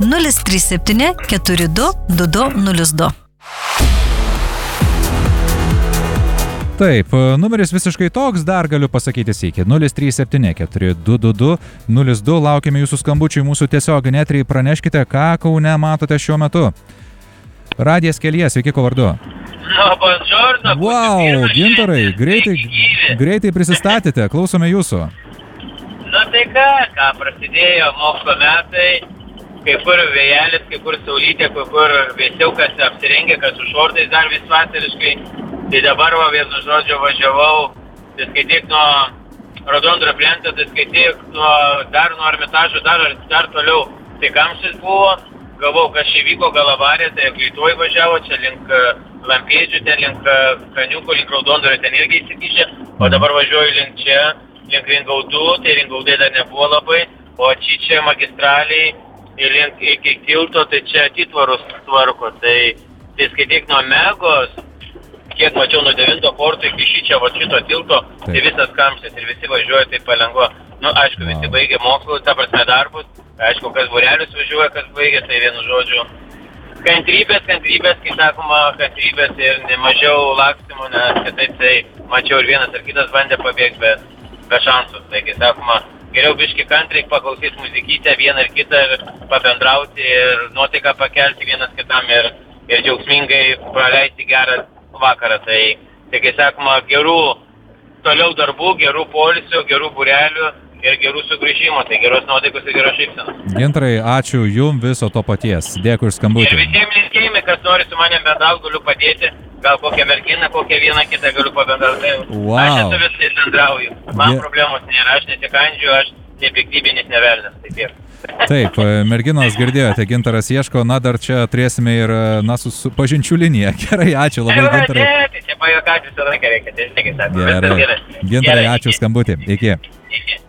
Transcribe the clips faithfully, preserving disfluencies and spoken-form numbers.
nulis trys septyni keturi du du du nulis du. Taip, numeris visiškai toks, dar galiu pasakyti sykį. nulis trys septyni keturi du du du nulis du. Laukiame jūsų skambučių į mūsų tiesioginį eterį. Praneškite, ką Kaune matote šiuo metu. Radijas kelyje, sveiki, ko vardu? No, buongiorno. Wow, Gintarai, greitai, greitai prisistatėte, klausome jūsų. Na tai ką, ką prasidėjo mokslo metai, kai kur vėjelis, kai kur saulytė, kai kur vėsiau, kas apsirengė, kas su šortais dar vis vasariškai. Tai dabar va, vienu žodžiu važiavau, tai skaityk nuo Raudondvario plento, tai skaityk nuo dar nuo Ermitažo, dar, dar toliau. Tai kamštis buvo, galvau, kas čia vyko, gal avarija, tai greituoju važiavo, čia link Lampėdžių, ten link Kaniukų, link Raudondvario, ten irgi įsikišė, o dabar važiuoju link čia, link Ringaudų, tai Ringaudai dar nebuvo labai, o čia čia magistraliai ir link iki tilto, tai čia atitvarus tvarko, tai, tai skaityk nuo Megos, kiek mačiau nuo devinto forto iki šičia, va šito tilto, taip. Tai visas kamštis ir visi važiuoja taip palengva. Nu, aišku, wow. Visi baigė mokslus, ta prasme darbus, aišku, kas būrelius važiuoja, kas baigė, tai vienu žodžiu. Kantrybės, kantrybės, kai sakoma, kantrybės ir nemažiau lakstymų, nes kitaip tai mačiau ir vienas ar kitas bandė pabėgti, bet be šansų. Tai, kai sakoma, geriau biški kantriai paklausyti muzikytę, vieną ar kitą ir pabendrauti ir nuotaiką pakelti vienas kitam ir, ir džiaugsmingai praleisti gerą vakarą, tai, tai kai sakoma, gerų toliau darbų, gerų poilsio, gerų būrelių ir gerų sugrįžimo, tai geros nuotaikos ir geros šypsenos. Gintarai, ačiū jum viso to paties. Dėkui už skambutį. Ir visiems linkėjimai, kas nori su manim bendrauti, galiu padėti, gal kokią merginą, kokią vieną kitą galiu pabendrauti. Wow. Aš esu visais bendrauju, man Ge... problemos nėra, aš nesikandžiu, aš nepiktybinis nevelnas, tai tiek. Taip, merginos girdėjote, Gintaras ieško, na dar čia turėsime ir, na, su, su pažinčių linija. Gerai, ačiū labai, Gintarai. Ne, tai čia pajokati visą laiką reikia, tai žinai, sako. Gerai, Gintarai, ačiū skambutį. Iki. Iki.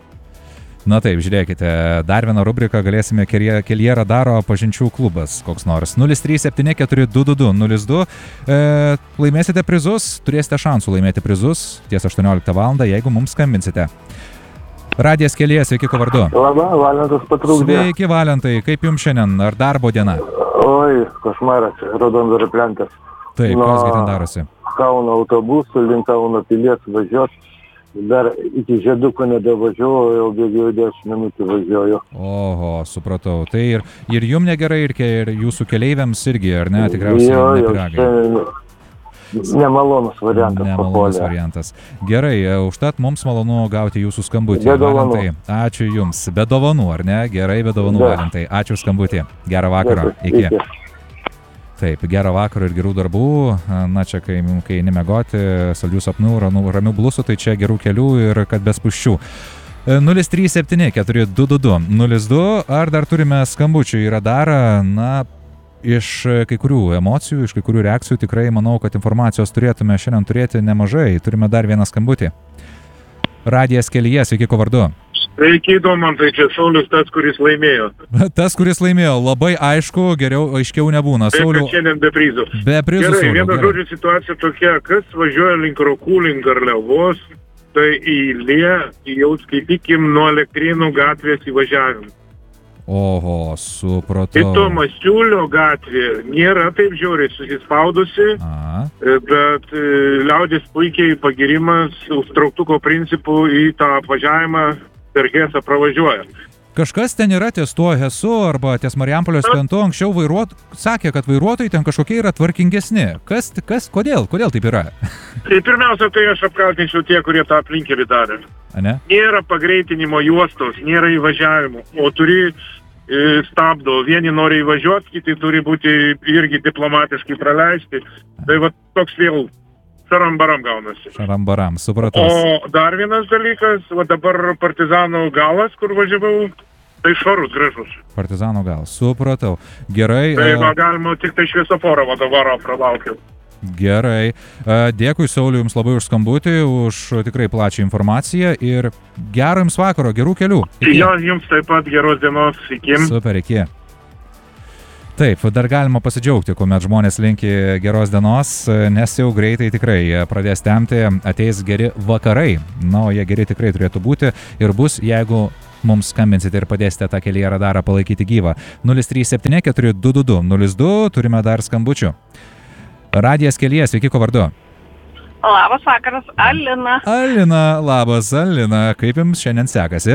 Na taip, žiūrėkite, dar vieną rubriką galėsime kelyje radaro pažinčių klubas, koks nors. nulis trys septyni keturi du du du nulis du. E, laimėsite prizus, turėsite šansų laimėti prizus ties aštuonioliktą valandą, jeigu mums skambinsite. Radijas kelyje, sveiki, ko vardu? Labą, Valentas patrukdė. Sveiki, Valentai, kaip jums šiandien, ar darbo diena? Oi, košmaras, Raudondvario plentas. Taip, no, kasgi ten darosi? Kauno autobusų, link Kauno pilies važiuot. Dar iki Žieduko nedavažiuoju, jau bėgiau dešimt minučių važiuoju. Oho, supratau. Tai ir, ir jum negerai, ir, ir jūsų keleiviams irgi, ar ne? Tikriausiai jo, nepiragai. Nemalonus variantas. Nemalonus papolė. variantas. Gerai, užtat mums malonu gauti jūsų skambutį. Be dovanų. Valentai, ačiū jums. Be dovanų, ar ne? Gerai, be dovanų, Be. Valentai. Ačiū už skambutį. Gerą vakarą. Iki. Iki. Taip, gerą vakarą ir gerų darbų. Na, čia kai, kai nemegoti, saldžių sapnų, ramių blusų, tai čia gerų kelių ir kad be spūsčių. nulis trys septyni keturi du du du nulis du. Ar dar turime skambučių į radarą? Na, iš kai kurių emocijų, iš kai kurių reakcijų tikrai manau, kad informacijos turėtume šiandien turėti nemažai. Turime dar vieną skambutį. Radijas kelyje, sveiki, ko vardu? Sveiki, Domantai, čia Saulius, tas, kuris laimėjo. Tas, kuris laimėjo, labai aišku, geriau, aiškiau nebūna. Taip, Sauliu... kad šiandien be prizų. Be prizų, Gerai, Sauliu, viena gerai. žodžio situacija tokia, kas važiuoja link Rokų, link Garliavos, tai eilė, jau skaitykim nuo Elektrėnų gatvės įvažiavimų. Oho, supratau. Tai to Masiulio gatvė nėra taip žiauriai susispaudusi, A. bet liaudės puikiai pagirimas užtrauktuko principų į tą apvažiavimą per Hesą pravažiuoja. Kažkas ten yra ties tuo Hesu arba ties Marijampolės plentu, anksčiau vairuot, sakė, kad vairuotojai ten kažkokie yra tvarkingesni. Kas, kas, kodėl, kodėl taip yra? Tai pirmiausia, tai aš apkaltinčiau tie, kurie tą aplinkelį darė. A ne? Nėra pagreitinimo juostos, nėra įvažiavimo, o turi e, stabdo. Vieni nori įvažiuoti, kiti turi būti irgi diplomatiškai praleisti. Tai va toks vėl šarambaram gaunasi. Šarambaram, supratau. O dar vienas dalykas, va dabar Partizanų galas, kur važiavau, tai švarus, gražus. Partizanų galas, supratau. Gerai. Tai va a... galima tik tai šviesoforo vadovaro pralaukiau. Gerai. Dėkui, Sauliu, jums labai už skambutį, už tikrai plačią informaciją ir gero jums vakaro, gerų kelių. Iki. Jo, jums taip pat geros dienos, iki. Super, iki. Taip, dar galima pasidžiaugti, kuomet žmonės linki geros dienos, nes jau greitai tikrai pradės temti, ateis geri vakarai. Na, o jie geri tikrai turėtų būti ir bus, jeigu mums skambinsite ir padėsite tą kelyje radarą palaikyti gyvą. nulis trys septyni keturi du du du nulis du, turime dar skambučių. Radijas kelyje, sveiki, ko vardu? Labas vakaras, Alina. Alina, labas, Alina, kaip jums šiandien sekasi?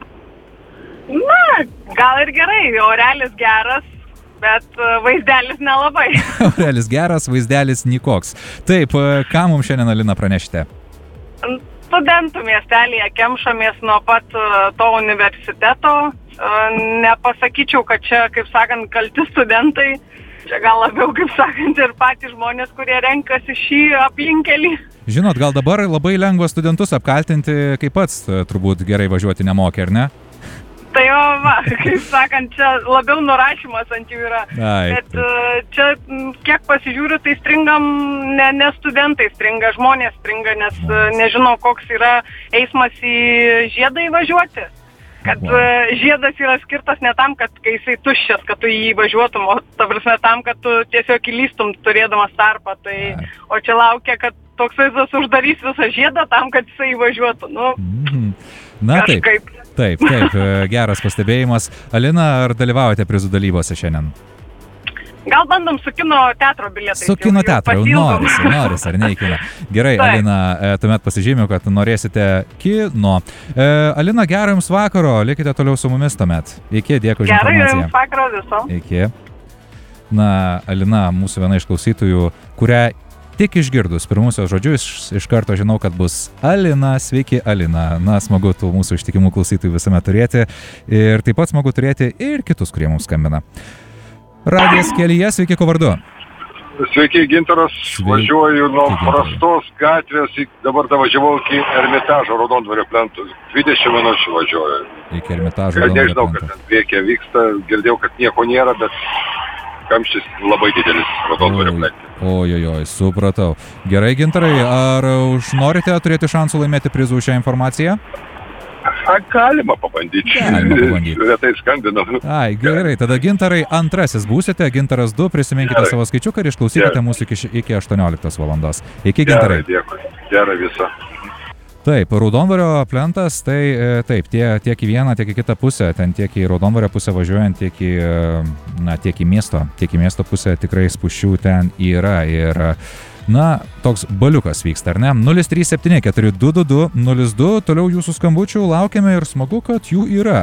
Na, gal ir gerai, orelis geras, bet vaizdelis nelabai. Orelis geras, vaizdelis nikoks. Taip, ką mums šiandien, Alina, pranešite? Studentų miestelėje kemšamės nuo pat to universiteto. Nepasakyčiau, kad čia, kaip sakant, kalti studentai. Čia gal labiau, kaip sakant, ir patys žmonės, kurie renkasi šį aplinkelį. Žinot, gal dabar labai lengva studentus apkaltinti, kaip pats turbūt gerai važiuoti nemokė, ar ne? Tai jo, va, kaip sakant, čia labiau nurašymas ant jų yra. Ai, bet taip. Čia, kiek pasižiūriu, tai stringam, ne, ne studentai stringa, žmonės stringa, nes nežinau, koks yra eismas į žiedą įvažiuoti. Kad wow. Žiedas yra skirtas ne tam, kad kai jisai tuščias, kad tu jį važiuotum, o ta prasme tam, kad tu tiesiog įlystum turėdamas tarpą. Tai, o čia laukia, kad toks vaizdas uždarys visą žiedą tam, kad jisai įvažiuotų. Nu, mm-hmm. Na kažkaip. Taip, taip, taip, geras pastebėjimas. Alina, ar dalyvaujate prizų dalybose šiandien? Gal bandom su kino teatro bilietais. Su kino teatro, jau norisi, norisi, ar ne į kiną. Gerai, tai. Alina, tuomet pasižymiu, kad norėsite kino. E, Alina, gero jums vakaro, likite toliau su mumis tuomet. Iki, dėkui už informaciją. Gero jums vakaro viso. Iki. Na, Alina, mūsų viena iš klausytojų, kurią tik išgirdus pirmusios žodžius, iš, iš karto žinau, kad bus Alina. Sveiki, Alina. Na, smagu tų mūsų ištikimų klausytojų visame turėti. Ir taip pat smagu turėti ir kitus, kurie mums skambina. Radijas kelyje, sveiki, ko vardu? Sveiki, Gintaras. Sveiki. Važiuoju nuo prastos gatvės, dabar davažiavau iki Ermitažo Raudondvario plento. dvidešimt minučių važiuoju. Iki Ermitažo Raudondvario plento. Nežinau, kad ten priekyje vyksta, girdėjau, kad nieko nėra, bet kamštis labai didelis Raudondvario plente. Ojojoj, supratau. Gerai, Gintarai, ar už norite turėti šansų laimėti prizų šią informaciją? A, galima pabandyti. Galima pabandyti. Retai skambinu. Ai, gerai, tada Gintarai antrasis būsite, Gintaras du, prisiminkite gerai. Savo skaičiuką ir išklausykite gerai. Mūsų iki, iki aštuonioliktos valandos. Iki, Gintarai. Gerai, dėkui. Gerai visą. Taip, Raudondvario plentas, tai taip, tie, tiek į vieną, tiek į kitą pusę, ten tiek į Raudondvario pusę važiuojant, tiek į, na, tiek į miesto, tiek į miesto pusę tikrai spūsčių ten yra ir na, toks baliukas vyksta, ar ne? nulis trys septyni keturi du du du nulis du, toliau jūsų skambučių laukiame ir smagu, kad jų yra.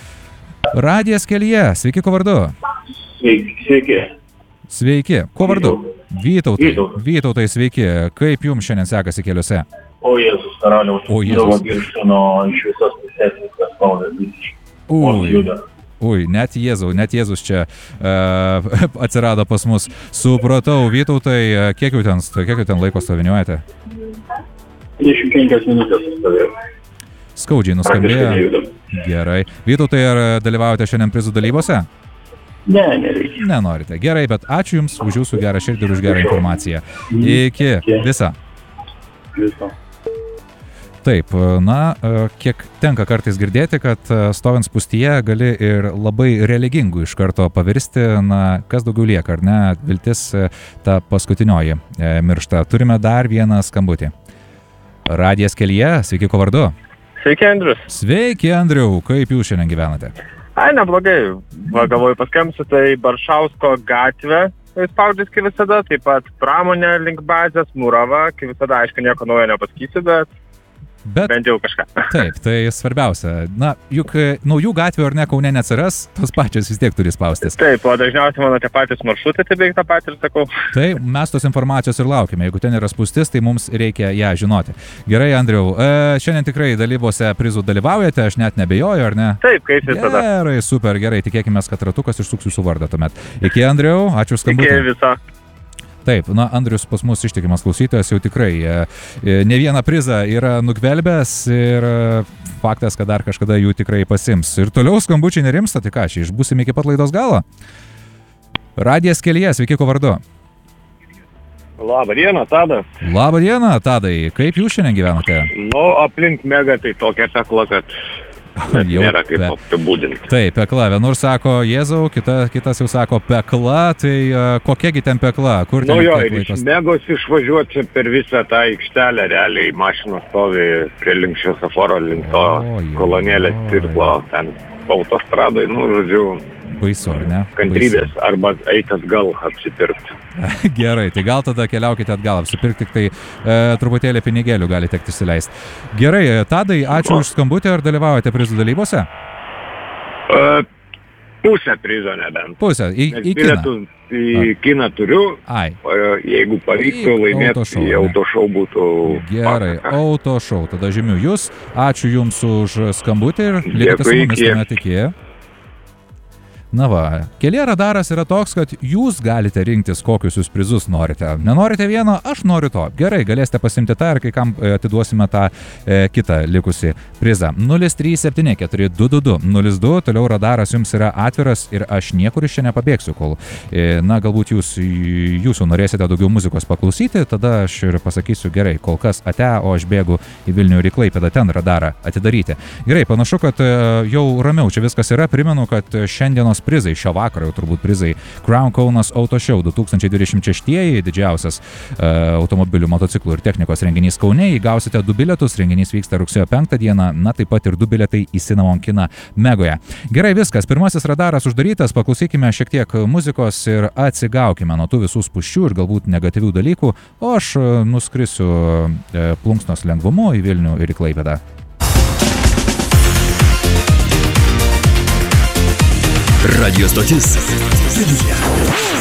Radijas kelyje, sveiki, ko vardu? Sveiki, sveiki. Sveiki, ko vardu? Vytautai. Vytautai, sveiki. Kaip jums šiandien sekasi keliuose? O Jėzus, karaliaus. O Jėzus. Girštino iš visos pusės viskas pauda visiškai. Ui. Ui, net Jėzau, net Jėzus čia uh, atsirado pas mus. Supratau, Vytautai, kiek jau ten, kiek jau ten laiko stoviniuojate? dvidešimt penkias minutės stovėjau. Skaudžiai nuskambėjo. Gerai. Vytautai, ar dalyvaujate šiandien prizų dalybose? Ne, nereikia. Nenorite. Gerai, bet ačiū Jums už Jūsų gerą širdį ir už gerą informaciją. Iki. Visa. Visa. Taip, na, kiek tenka kartais girdėti, kad stovint spūstyje gali ir labai religingų iš karto pavirsti, na, kas daugiau lieka, ar ne, viltis ta paskutinioji miršta. Turime dar vieną skambutį. Radijas kelyje, sveiki, ko vardu? Sveiki, Andrius. Sveiki, Andriau, kaip jūs šiandien gyvenate? Ai, neblogai, va, galvoju paskambsiu, tai Baršausko gatvė, spaudžius kaip visada, taip pat pramonė link bazės, Murava, kaip visada, aišku, nieko naujo nepasakysiu, bet Bet, bent jau kažką. Taip, tai svarbiausia. Na, juk naujų gatvių ar ne Kaune neatsiras, tos pačios vis tiek turi spaustis. Taip, o dažniausiai mano tie patys maršrutai, tai beveik tą patį ir sakau. Tai mes tos informacijos ir laukime. Jeigu ten yra spūstis, tai mums reikia ją žinoti. Gerai, Andriau, e, šiandien tikrai dalybose prizų dalyvaujate, aš net nebejoju, ar ne? Taip, kaip visada. Gerai, super, gerai, tikėkime, kad ratukas išsuks jūsų vardą tuomet. Iki, Andriau, ačiū skambutį. Iki viso. Taip, na, Andrius pas mus ištikimas klausytojas jau tikrai e, ne vieną prizą yra nugvelbęs ir e, faktas, kad dar kažkada jų tikrai pasims. Ir toliau skambučiai nerimsta, tai ką, čia išbūsime iki pat laidos galo. Radijas kelyje, sveiki, ko vardu? Labą dieną, Tadas. Labą dieną, Tadai. Kaip jūs šiandien gyvenate? Nu, aplink mega tai tokia pekla, kad Jau nėra kaip pe- apibūdinti. Taip, pekla. Vienur sako Jėzau, kita, kitas jau sako pekla. Tai uh, kokiagi ten pekla? Kur ten Nu jo, kiek ir iš laikos? Megos išvažiuoti per visą tą aikštelę realiai. Mašinos stovi prie link šviesoforo, link to Oi, kolonėlės oi. stiklo. Ten autostradoj, nu, žodžiu, Baisu, ar ne? kantrybės arba eit atgal apsipirkti. Baisu. Gerai, tai gal tada keliaukite atgal, apsipirkti, tik tai e, truputėlį pinigėlių galite tekti įsileisti. Gerai, Tadai, ačiū už skambutį, ar dalyvaujate prizų dalybose? Uh, pusę prizo nebent. Pusę, į, Nes į kiną. bilietus į kiną turiu. Ai. O jeigu pavyktų Į laimėti, autošou, į ne? autošou būtų... Gerai, pasaka. autošou, tada žymiu jūs. Ačiū Jums už skambutį ir likite su Dėkui, mumis iki. tuomet iki. Na va, Kelyje radaras yra toks, kad jūs galite rinktis, kokius jūs prizus norite. Nenorite vieno, aš noriu to. Gerai, galėsite pasimti tą ir kai kam e, atiduosime tą e, kitą likusį prizą. nulis trys septyni keturi du du du nulis du, toliau radaras jums yra atviras ir aš niekur iš čia nepabėgsiu, kol, e, na, galbūt jūs, jūsų norėsite daugiau muzikos paklausyti, tada aš ir pasakysiu, gerai, kol kas ate, o aš bėgu į Vilnių ir į Klaipėdą ten radarą atidaryti. Gerai, panašu, kad e, jau ramiau čia viskas yra. Primenu, kad šiandienos prizai, šio vakaro jau turbūt prizai Crown Kaunas Auto Show du tūkstančiai dvidešimt šeštieji, didžiausias e, automobilių, motociklų ir technikos renginys Kaune. Įgausite du bilietus, renginys vyksta rugsėjo penktą dieną, na taip pat ir du bilietai į Cinnamon kiną Megoje. Gerai, viskas, pirmasis radaras uždarytas, paklausykime šiek tiek muzikos ir atsigaukime nuo tų visų spūsčių ir galbūt negatyvių dalykų, o aš e, nuskrisiu e, plunksnos lengvumu į Vilnių ir į Klaipėdą. Radio stotis Vilniuje.